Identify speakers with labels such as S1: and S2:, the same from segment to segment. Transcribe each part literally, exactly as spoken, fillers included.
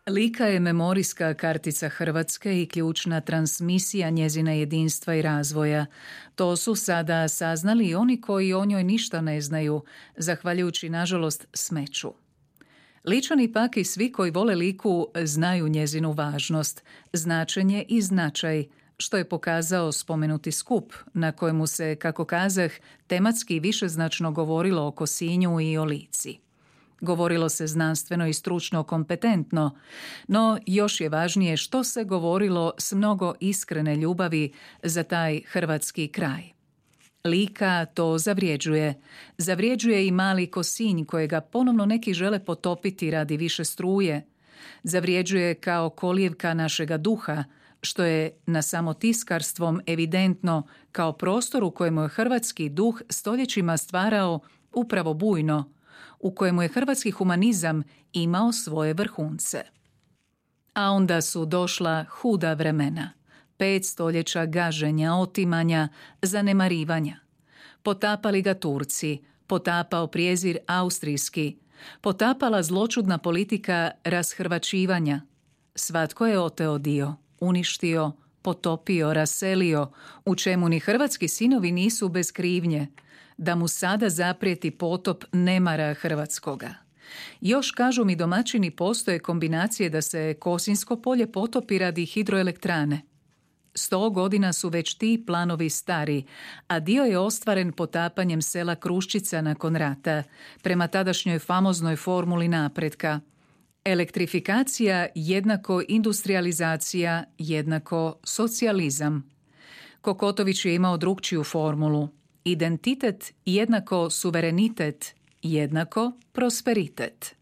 S1: Lika je memorijska kartica Hrvatske i ključna transmisija njezina jedinstva i razvoja. To su sada saznali i oni koji o njoj ništa ne znaju, zahvaljujući, nažalost, smeću. Ličani pak i svi koji vole Liku znaju njezinu važnost, značenje i značaj, što je pokazao spomenuti skup, na kojemu se, kako kazah, tematski višeznačno govorilo o Kosinju i o Lici. Govorilo se znanstveno i stručno kompetentno, no još je važnije što se govorilo s mnogo iskrene ljubavi za taj hrvatski kraj. Lika to zavrijeđuje. Zavrijeđuje i mali Kosinj kojega ponovno neki žele potopiti radi više struje. Zavrijeđuje kao kolijevka našega duha, što je na samotiskarstvom evidentno kao prostor u kojemu je hrvatski duh stoljećima stvarao upravo bujno, u kojemu je hrvatski humanizam imao svoje vrhunce. A onda su došla huda vremena, pet stoljeća gaženja, otimanja, zanemarivanja. Potapali ga Turci, potapao prijezir austrijski, potapala zločudna politika rashrvaćivanja. Svatko je oteo dio, uništio, potopio, raselio, u čemu ni hrvatski sinovi nisu bez krivnje, da mu sada zaprijeti potop nemara hrvatskoga. Još, kažu mi domaćini, postoje kombinacije da se Kosinjsko polje potopi radi hidroelektrane. Sto godina su već ti planovi stari, a dio je ostvaren potapanjem sela Kruščica nakon rata, prema tadašnjoj famoznoj formuli napretka. Elektrifikacija jednako industrializacija jednako socijalizam. Kokotović je imao drukčiju formulu. Identitet jednako suverenitet jednako prosperitet.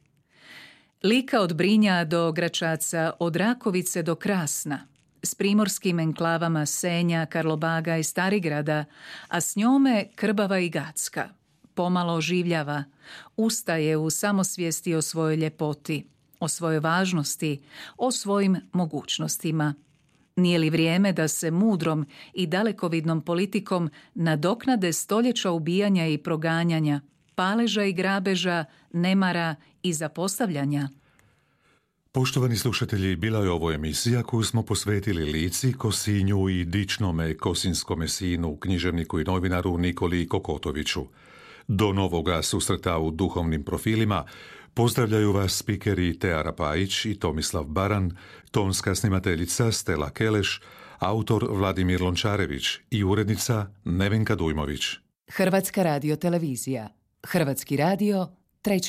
S1: Lika od Brinja do Gračaca, od Rakovice do Krasna, s primorskim enklavama Senja, Karlobaga i Starigrada, a s njome Krbava i Gacka. Pomalo oživljava, ustaje u samosvijesti o svojoj ljepoti, o svojoj važnosti, o svojim mogućnostima. Nije li vrijeme da se mudrom i dalekovidnom politikom nadoknade stoljeća ubijanja i proganjanja, paleža i grabeža, nemara i zapostavljanja?
S2: Poštovani slušatelji, bila je ovo emisija koju smo posvetili Lici, Kosinju i dičnome kosinjskome sinu, književniku i novinaru Nikoli Kokotoviću. Do novoga susreta u duhovnim profilima pozdravljaju vas spikeri Tea Rapajić i Tomislav Baran, tonska snimateljica Stela Keleš, autor Vladimir Lončarević i urednica Nevenka Dujmović.
S1: Hrvatska radiotelevizija. Hrvatski radio, treći